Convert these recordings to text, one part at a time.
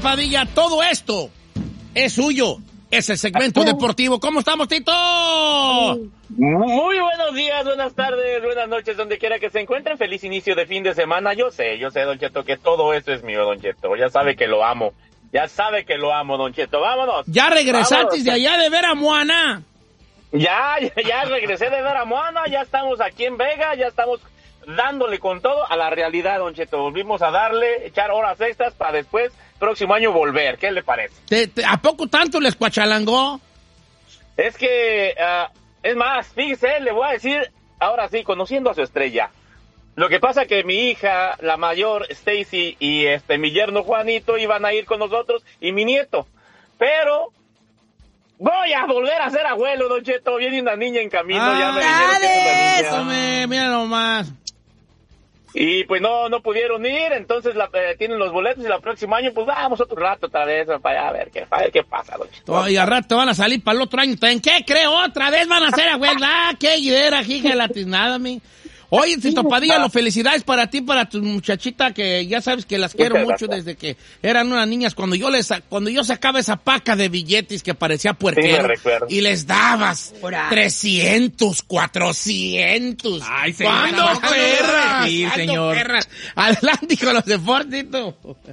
Padilla. Todo esto es suyo. Es el segmento deportivo. ¿Cómo estamos, Tito? Muy buenos días, buenas tardes, buenas noches, donde quiera que se encuentren. Feliz inicio de fin de semana. Yo sé, Don Cheto, que todo esto es mío, Don Cheto. Ya sabe que lo amo. Don Cheto. Vámonos. ¿Ya regresaste de allá de ver a Moana? Ya regresé de ver a Moana. Ya estamos aquí en Vega. Ya estamos dándole con todo a la realidad, Don Cheto. Volvimos a darle, echar horas extras para después, próximo año, volver. ¿Qué le parece? ¿A poco tanto les cuachalangó? Es que, es más, fíjese, le voy a decir, ahora sí, conociendo a su estrella. Lo que pasa que mi hija, la mayor, Stacy, y mi yerno Juanito iban a ir con nosotros, y mi nieto. Pero voy a volver a ser abuelo, Don Cheto. Viene una niña en camino. Ya me dijeron que es una niña. Mira nomás. Y pues no pudieron ir, entonces tienen los boletos y el próximo año pues vamos otro rato otra vez para ver qué pasa, Don Cheto. Y al rato van a salir para el otro año. ¿En qué creo? Otra vez van a ser abuelos. ¡Qué idea, hija latinada, mi! Oye, Tito Padilla, lo felicidades para ti, para tu muchachita, que ya sabes que las quiero mucho desde que eran unas niñas. Cuando yo sacaba esa paca de billetes que parecía puerquero, y les dabas 300, 400. Ay, señor. ¿Cuándo, perras? Sí, señor. Perras? Adelante con los deportes, Tito.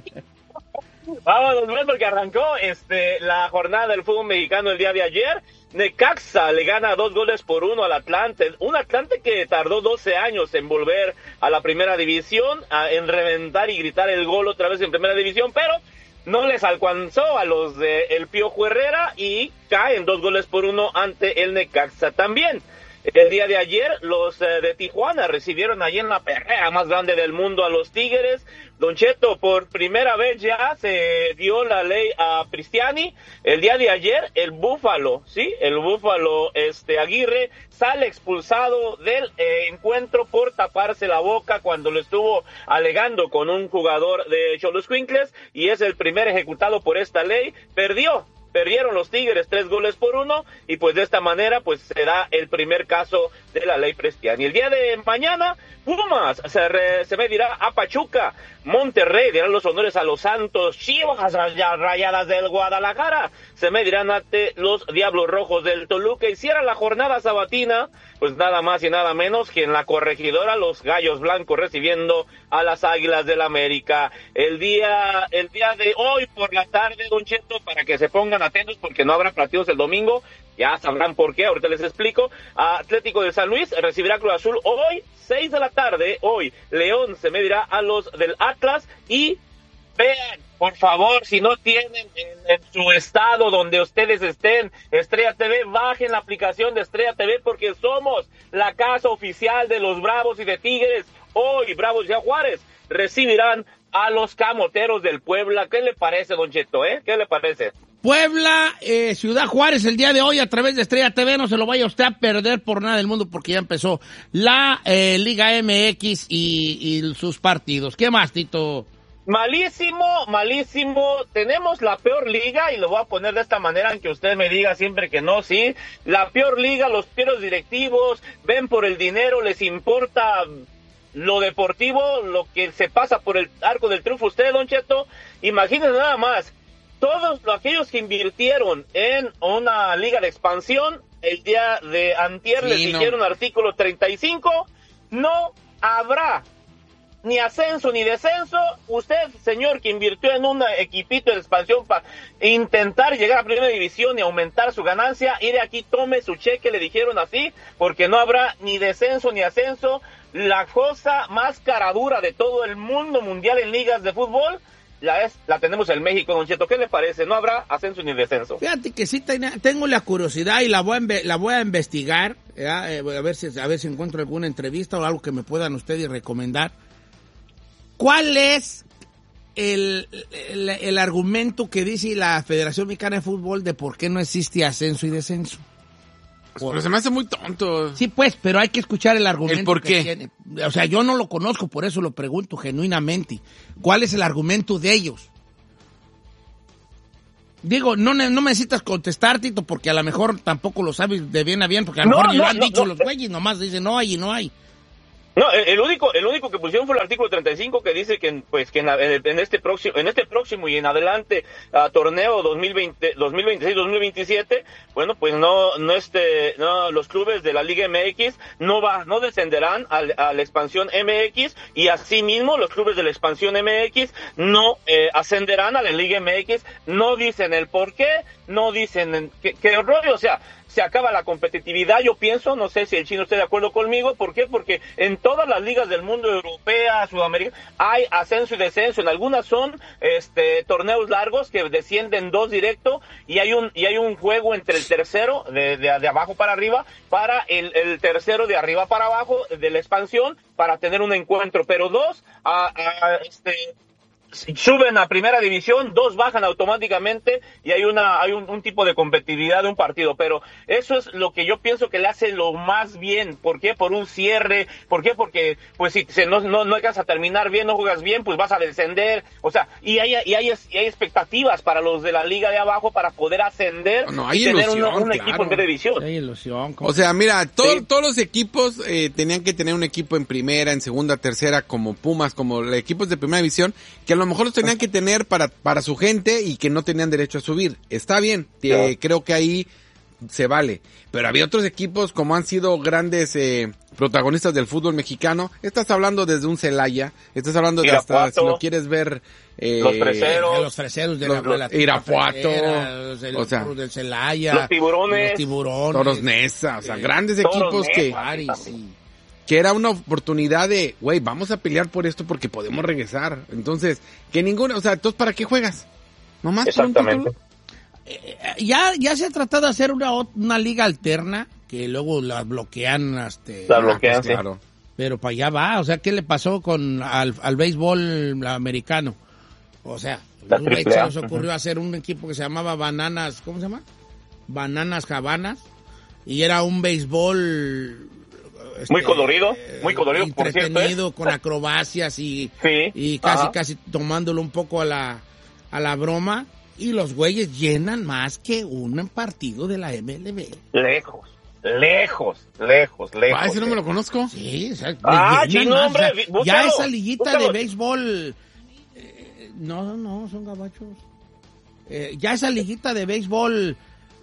Vámonos, porque arrancó la jornada del fútbol mexicano el día de ayer. Necaxa le gana 2-1 al Atlante. Un Atlante que tardó 12 años en volver a la primera división, en reventar y gritar el gol otra vez en primera división, pero no les alcanzó a los de el Piojo Herrera y caen 2-1 ante el Necaxa también. El día de ayer, los de Tijuana recibieron allí en la perrera más grande del mundo a los Tigres. Don Cheto, por primera vez ya se dio la ley a Cristiani. El día de ayer, el Búfalo Aguirre sale expulsado del encuentro por taparse la boca cuando lo estuvo alegando con un jugador de Xoloscuincles, y es el primer ejecutado por esta ley. Perdieron los Tigres 3-1, y pues de esta manera pues se da el primer caso de la ley Prestiani. El día de mañana, Pumas se medirá a Pachuca, Monterrey dirá los honores a los Santos, Chivas Rayadas del Guadalajara se medirán ante los Diablos Rojos del Toluca, y cierra la jornada sabatina pues nada más y nada menos que en la Corregidora, los Gallos Blancos recibiendo a las Águilas del América. El día de hoy por la tarde, Don Cheto, para que se pongan atentos porque no habrá partidos el domingo, ya sabrán por qué, ahorita les explico. Atlético de San Luis recibirá Cruz Azul hoy, 6 de la tarde, hoy León se medirá a los del Atlas, y vean, por favor, si no tienen en su estado donde ustedes estén Estrella TV, bajen la aplicación de Estrella TV porque somos la casa oficial de los Bravos y de Tigres. Hoy Bravos y Juárez recibirán a los Camoteros del Puebla. ¿Qué le parece, Don Cheto, ¿Qué le parece? Puebla, Ciudad Juárez, el día de hoy a través de Estrella TV. No se lo vaya usted a perder por nada del mundo porque ya empezó la Liga MX y sus partidos. ¿Qué más, Tito? Malísimo. Tenemos la peor liga, y lo voy a poner de esta manera, aunque usted me diga siempre que no, sí. La peor liga, los peores directivos ven por el dinero, les importa lo deportivo, lo que se pasa por el arco del triunfo. Usted, Don Cheto, imagínense nada más, todos aquellos que invirtieron en una liga de expansión, el día de antier les dijeron artículo 35, no habrá ni ascenso ni descenso. Usted, señor, que invirtió en un equipito de expansión para intentar llegar a primera división y aumentar su ganancia, y de aquí tome su cheque, le dijeron así, porque no habrá ni descenso ni ascenso. La cosa más caradura de todo el mundo mundial en ligas de fútbol la tenemos en México, Don Cheto. ¿Qué le parece? No habrá ascenso ni descenso. Fíjate que sí tengo la curiosidad y la voy a investigar, a ver si encuentro alguna entrevista o algo que me puedan ustedes recomendar. ¿Cuál es el argumento que dice la Federación Mexicana de Fútbol de por qué no existe ascenso y descenso? Pero se me hace muy tonto. Sí, pues, pero hay que escuchar el argumento. ¿El por qué? Tiene. O sea, yo no lo conozco, por eso lo pregunto genuinamente. ¿Cuál es el argumento de ellos? Digo, no necesitas contestar, Tito, porque a lo mejor tampoco lo sabes de bien a bien, porque a lo mejor ni lo han dicho los güeyes, nomás dicen no hay y no hay. No, el único que pusieron fue el artículo 35 que dice que en este próximo y en adelante torneo 2026-2027, bueno, pues no los clubes de la Liga MX no descenderán a la expansión MX, y asimismo los clubes de la expansión MX no ascenderán a la Liga MX. No dicen el por qué, no dicen qué rollo, o sea, se acaba la competitividad, yo pienso, no sé si el chino esté de acuerdo conmigo. ¿Por qué? Porque en todas las ligas del mundo, europea, sudamericana, hay ascenso y descenso. En algunas son torneos largos que descienden 2 directo, y hay un juego entre el tercero de abajo para arriba para el tercero de arriba para abajo de la expansión, para tener un encuentro, pero 2 suben a primera división, 2 bajan automáticamente, y hay un tipo de competitividad de un partido. Pero eso es lo que yo pienso que le hace lo más bien. ¿Por qué? Por un cierre. ¿Por qué? Porque pues si no alcanzas a terminar bien, no juegas bien, pues vas a descender. O sea, y hay expectativas para los de la liga de abajo para poder ascender y tener un equipo en primera división. Hay ilusión. O sea, mira, todos los equipos tenían que tener un equipo en primera, en segunda, tercera, como Pumas, como los equipos de primera división, que a lo mejor los tenían que tener para su gente y que no tenían derecho a subir. Está bien, creo que ahí se vale. Pero había otros equipos como han sido grandes protagonistas del fútbol mexicano. Estás hablando desde un Celaya, estás hablando de hasta, si lo quieres ver... los freseros de la Irapuato, o sea, del Celaya, los tiburones, Toros Neza, o sea, grandes equipos que era una oportunidad de, güey, vamos a pelear por esto porque podemos regresar. Entonces, entonces, ¿para qué juegas? ¿Nomás? Exactamente. Ya se ha tratado de hacer una liga alterna, que luego la bloquean sí. Claro. Pero para allá va, o sea, ¿qué le pasó al béisbol americano? O sea, un güey se les ocurrió hacer un equipo que se llamaba Bananas, ¿cómo se llama? Bananas Havanas, y era un béisbol muy colorido, por cierto, entretenido, con acrobacias y casi tomándolo un poco a la broma, y los güeyes llenan más que un partido de la MLB. Lejos. Ese no me lo conozco. Sí, o sea, hombre, ya esa liguita de béisbol, no, son gabachos. Ya esa liguita de béisbol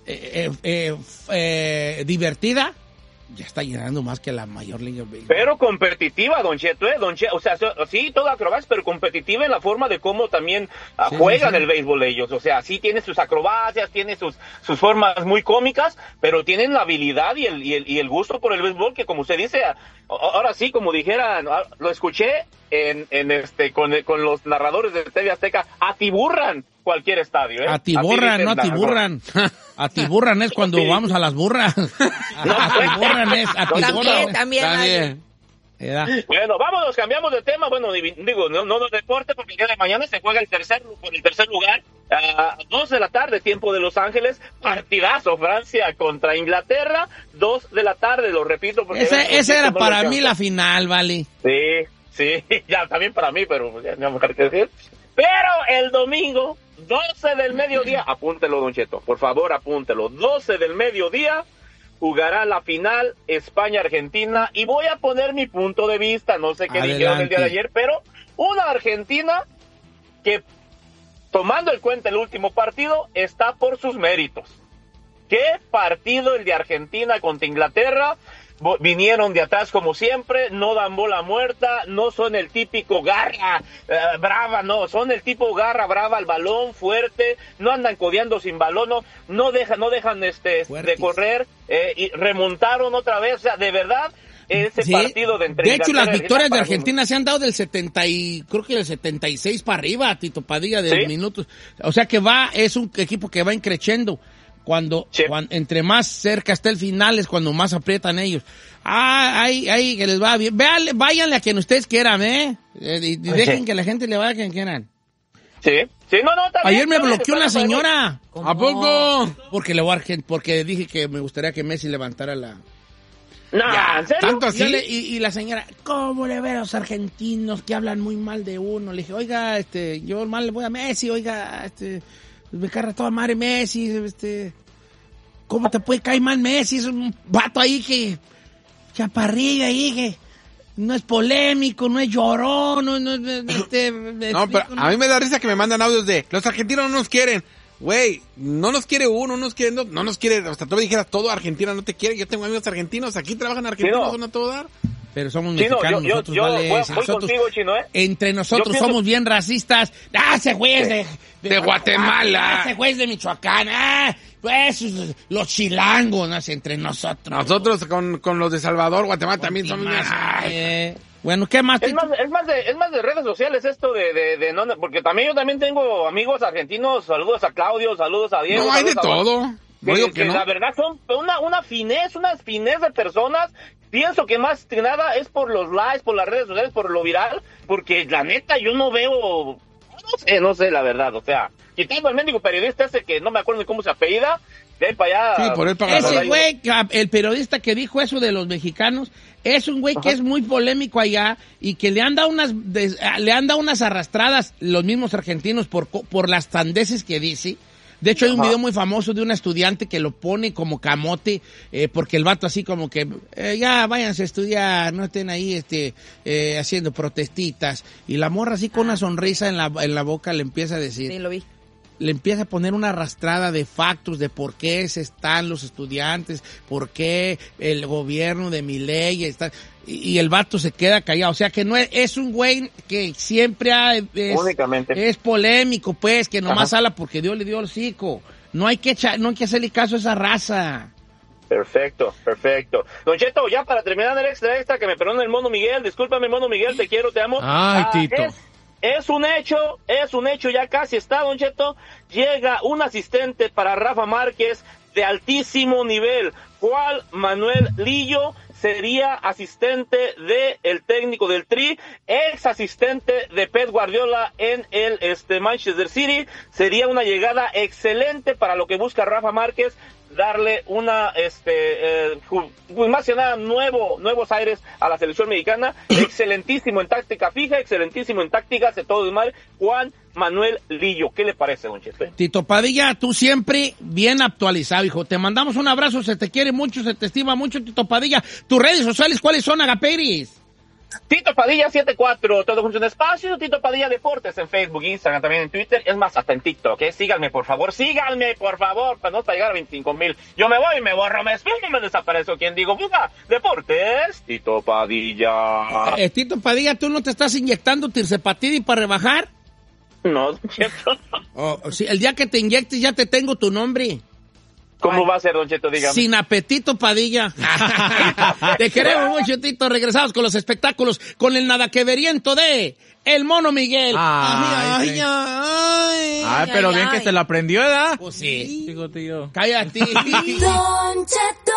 divertida, ya está llenando más que la mayor liga de béisbol. Pero competitiva, Don Cheto, o sea, sí, toda acrobacia, pero competitiva en la forma de cómo también juegan el béisbol ellos. O sea, sí tiene sus acrobacias, tiene sus formas muy cómicas, pero tienen la habilidad y el gusto por el béisbol, que como usted dice, ahora sí, como dijeran, lo escuché con los narradores de TV Azteca, atiburran cualquier estadio, ¿eh? Atiborran, no atiburran. Atiburran es cuando vamos a las burras. Atiburran es atiburran. También. Bueno, vámonos, cambiamos de tema. Bueno, digo, no de deporte, porque el día de mañana se juega por el tercer lugar a 2 de la tarde, tiempo de Los Ángeles. Partidazo, Francia contra Inglaterra, 2 de la tarde, lo repito. Porque esa era para mí la final, vale. Sí, ya también para mí, pero ya no hay mejor que decir. Pero el domingo, 12 del mediodía, apúntelo, Don Cheto, por favor, apúntelo, 12 del mediodía, jugará la final España-Argentina, y voy a poner mi punto de vista, no sé qué dijeron el día de ayer, pero una Argentina que, tomando en cuenta el último partido, está por sus méritos. ¿Qué partido el de Argentina contra Inglaterra? Vinieron de atrás como siempre, no dan bola muerta, no son el típico garra brava, no, son el tipo garra brava al balón, fuerte, no andan codeando sin balón, no dejan de correr, y remontaron otra vez, o sea, de verdad, ese partido de entre... De hecho, las victorias de Argentina se han dado del 76 para arriba, Tito Padilla, de minutos, o sea que es un equipo que va creciendo. Cuando entre más cerca está el final es cuando más aprietan ellos. Ahí que les va bien. Váyanle a quien ustedes quieran, y dejen que la gente le vaya a quien quieran. Sí, no, también. Ayer me bloqueó una señora. ¿A poco? Porque dije que me gustaría que Messi levantara la... No, ¿en serio? ¿Tanto así? Y la señora, ¿cómo le ve a los argentinos que hablan muy mal de uno? Le dije, oiga, yo mal le voy a Messi, oiga, me carga toda madre Messi, ¿cómo te puede caer mal Messi? Es un vato ahí que chaparrillo ahí que no es polémico, no es llorón, no pero a mí me da risa que me mandan audios de los argentinos no nos quieren. Güey, no nos quiere uno, no nos quiere, hasta tú me dijeras todo Argentina no te quiere. Yo tengo amigos argentinos, aquí trabajan argentinos, son a todo dar. Pero somos Chino, mexicanos, nosotros, vale. Voy Nosotros, contigo, Chino, entre nosotros somos bien racistas. Ese güey es de Guatemala. Ese güey es de Michoacán. Pues los chilangos, ¿no? Entre nosotros. Nosotros con los de Salvador, Guatemala también somos bueno, ¿qué más? Es más de redes sociales esto de no, porque yo también tengo amigos argentinos. Saludos a Claudio, saludos a Diego. No, hay de todo. No digo que no. La verdad son una finez de personas. Pienso que más que nada es por los likes, por las redes sociales, por lo viral, porque la neta yo no veo, no sé la verdad, o sea, quitando al mendigo periodista ese que no me acuerdo ni cómo se apellida, de ahí para allá. Sí, por él para ese güey, el periodista que dijo eso de los mexicanos, es un güey que es muy polémico allá y que le han dado unas arrastradas los mismos argentinos por las sandeces que dice. De hecho, hay un video muy famoso de una estudiante que lo pone como camote, porque el vato así como que, ya váyanse a estudiar, no estén ahí haciendo protestitas. Y la morra así con una sonrisa en la boca le empieza a decir. Sí, lo vi. Le empieza a poner una arrastrada de factos de por qué se están los estudiantes, por qué el gobierno de Milei está... Y el vato se queda callado. O sea que no es un güey que siempre es polémico, pues, que nomás habla porque Dios le dio el hocico. No hay que hacerle caso a esa raza. Perfecto. Don Cheto, ya para terminar el extra, que me perdone el Mono Miguel. Discúlpame, Mono Miguel, te quiero, te amo. Ay, Tito. Es un hecho, ya casi está, Don Cheto. Llega un asistente para Rafa Márquez de altísimo nivel. Juan Manuel Lillo sería asistente del técnico del Tri, ex asistente de Pep Guardiola en el Manchester City. Sería una llegada excelente para lo que busca Rafa Márquez, darle una más que nada nuevos aires a la selección mexicana. Excelentísimo en táctica fija, excelentísimo en tácticas de todo el mal, Juan Manuel Lillo. ¿Qué le parece, don Cheto? Tito Padilla, tú siempre bien actualizado, hijo. Te mandamos un abrazo, se te quiere mucho, se te estima mucho, Tito Padilla. ¿Tus redes sociales cuáles son, Agaperis? Tito Padilla 74, todo junto en espacio, Tito Padilla Deportes en Facebook, Instagram, también en Twitter, es más, hasta en TikTok, Síganme, por favor, para no llegar a 25,000. Yo me voy, me borro, me espino y me desaparezco. ¿Quién digo? Fuga, Deportes, Tito Padilla. Tito Padilla, ¿tú no te estás inyectando tirzepatidi para rebajar? No, ¿cierto? Sí, el día que te inyectes ya te tengo tu nombre. ¿Cómo va a ser, don Cheto? Dígame. Sin apetito, Padilla. Te queremos mucho, Tito. Regresamos con los espectáculos, con el nadaqueveriento de El Mono Miguel. Ay, pero bien que se lo aprendió, ¿verdad? Pues sí. Digo, tío. Cállate. Don Cheto.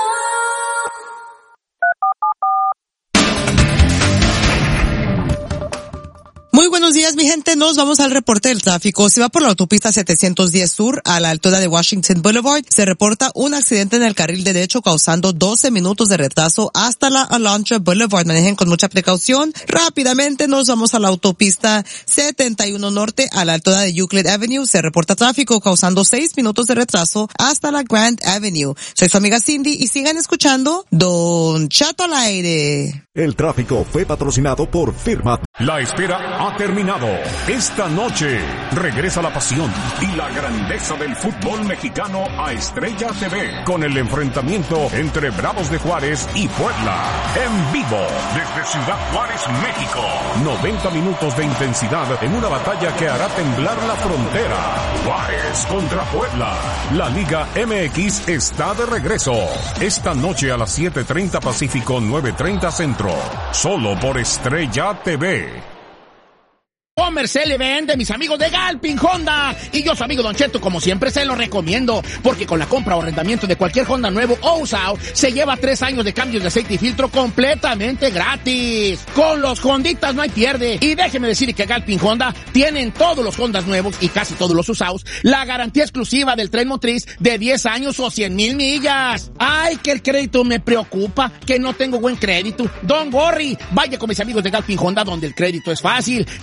Muy buenos días, mi gente. Nos vamos al reporte del tráfico. Si va por la autopista 710 Sur a la altura de Washington Boulevard, se reporta un accidente en el carril derecho causando 12 minutos de retraso hasta la Alondra Boulevard. Manejen con mucha precaución. Rápidamente nos vamos a la autopista 71 Norte a la altura de Euclid Avenue. Se reporta tráfico causando 6 minutos de retraso hasta la Grand Avenue. Soy su amiga Cindy y sigan escuchando Don Chato al aire. El tráfico fue patrocinado por Firma. La espera ha terminado. Esta noche regresa la pasión y la grandeza del fútbol mexicano a Estrella TV con el enfrentamiento entre Bravos de Juárez y Puebla. En vivo desde Ciudad Juárez, México. 90 minutos de intensidad en una batalla que hará temblar la frontera. Juárez contra Puebla. La Liga MX está de regreso. Esta noche a las 7:30 Pacífico, 9:30 Centro. Solo por Estrella TV. Comercial Event de mis amigos de Galpin Honda. Y yo, su amigo Don Cheto, como siempre se lo recomiendo, porque con la compra o arrendamiento de cualquier Honda nuevo o usado, se lleva 3 años de cambios de aceite y filtro completamente gratis. Con los Honditas no hay pierde. Y déjeme decir que Galpin Honda tienen todos los Hondas nuevos y casi todos los usados la garantía exclusiva del tren motriz de 10 años o 100,000 millas. Ay, que el crédito me preocupa, que no tengo buen crédito. Don't worry, vaya con mis amigos de Galpin Honda, donde el crédito es fácil. Casi todos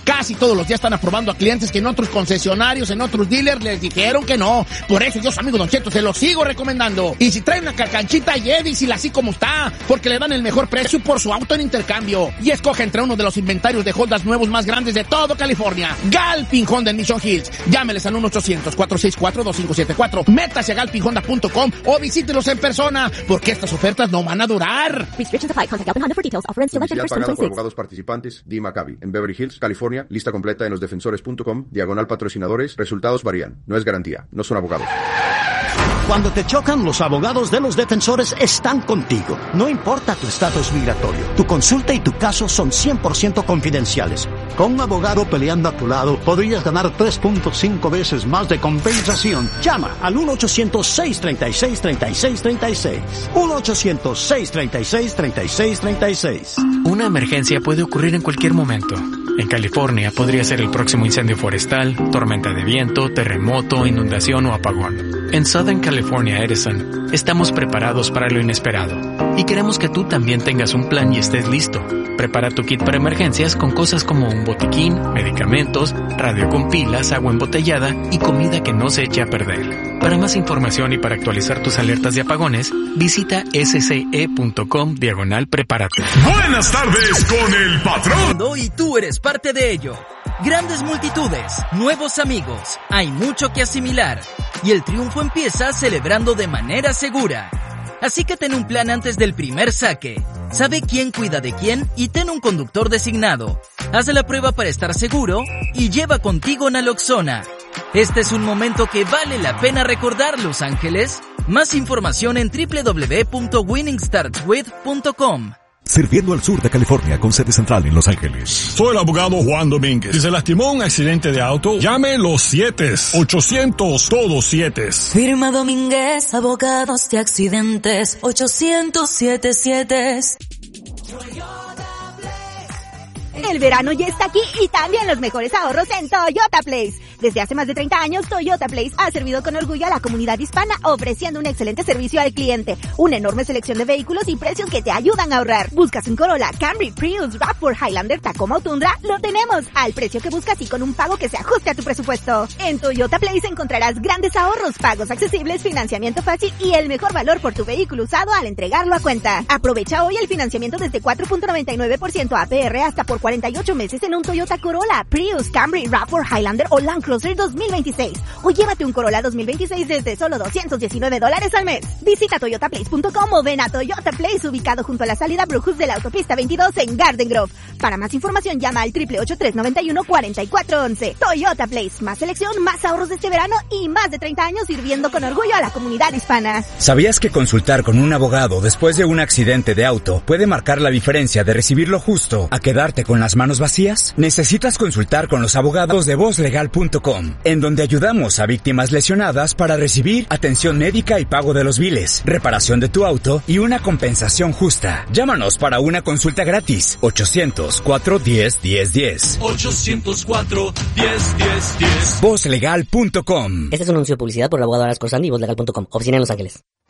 todos los días están aprobando a clientes que en otros concesionarios, en otros dealers les dijeron que no. Por eso yo, su amigo Don Cheto, se los sigo recomendando. Y si trae una carcanchita, llévisela así como está, porque le dan el mejor precio por su auto en intercambio. Y escoge entre uno de los inventarios de Hondas nuevos más grandes de todo California. Galpin Honda en Mission Hills. Llámeles al 1-800-464-2574. Métase a galpinhonda.com o visítelos en persona, porque estas ofertas no van a durar. Publicidad pagada por abogados participantes. Dee Maccabi, en Beverly Hills, California. Lista completa en losdefensores.com. /patrocinadores. Resultados varían. No es garantía. No son abogados. Cuando te chocan, los abogados de Los Defensores están contigo. No importa tu estatus migratorio. Tu consulta y tu caso son 100% confidenciales. Con un abogado peleando a tu lado, podrías ganar 3.5 veces más de compensación. Llama al 1-800-636-3636. 1-800-636-3636. Una emergencia puede ocurrir en cualquier momento. En California podría ser el próximo incendio forestal, tormenta de viento, terremoto, inundación o apagón. En Southern California Edison, estamos preparados para lo inesperado y queremos que tú también tengas un plan y estés listo. Prepara tu kit para emergencias con cosas como un botiquín, medicamentos, radio con pilas, agua embotellada y comida que no se eche a perder. Para más información y para actualizar tus alertas de apagones, visita sce.com/prepárate. Buenas tardes con el patrón. Y tú eres parte de ello. Grandes multitudes, nuevos amigos, hay mucho que asimilar. Y el triunfo empieza celebrando de manera segura. Así que ten un plan antes del primer saque. Sabe quién cuida de quién y ten un conductor designado. Haz la prueba para estar seguro y lleva contigo naloxona. Este es un momento que vale la pena recordar, Los Ángeles. Más información en www.winningstartswith.com. Sirviendo al sur de California con sede central en Los Ángeles. Soy el abogado Juan Domínguez. Si se lastimó un accidente de auto, llame los 700, todos 7. Firma Domínguez, abogados de accidentes, 800-7. El verano ya está aquí y también los mejores ahorros en Toyota Place. Desde hace más de 30 años, Toyota Place ha servido con orgullo a la comunidad hispana, ofreciendo un excelente servicio al cliente, una enorme selección de vehículos y precios que te ayudan a ahorrar. ¿Buscas un Corolla, Camry, Prius, RAV4, Highlander, Tacoma o Tundra? Lo tenemos al precio que buscas y con un pago que se ajuste a tu presupuesto. En Toyota Place encontrarás grandes ahorros, pagos accesibles, financiamiento fácil y el mejor valor por tu vehículo usado al entregarlo a cuenta. Aprovecha hoy el financiamiento desde 4.99% APR hasta por 48 meses en un Toyota Corolla, Prius, Camry, RAV4, Highlander o Land Cruiser 2026. O llévate un Corolla 2026 desde solo $219 al mes. Visita toyotaplace.com o ven a Toyota Place, ubicado junto a la salida Brujus de la autopista 22 en Garden Grove. Para más información llama al 888-391-4411. Toyota Place, más selección, más ahorros de este verano y más de 30 años sirviendo con orgullo a la comunidad hispana. ¿Sabías que consultar con un abogado después de un accidente de auto puede marcar la diferencia de recibir lo justo a quedarte con las manos vacías? Necesitas consultar con los abogados de vozlegal.com, en donde ayudamos a víctimas lesionadas para recibir atención médica y pago de los biles, reparación de tu auto y una compensación justa. Llámanos para una consulta gratis. 800-410-1010. 800-410-1010. Vozlegal.com. Este es un anuncio de publicidad por el abogado Aras Corsandi y Vozlegal.com. Oficina en Los Ángeles.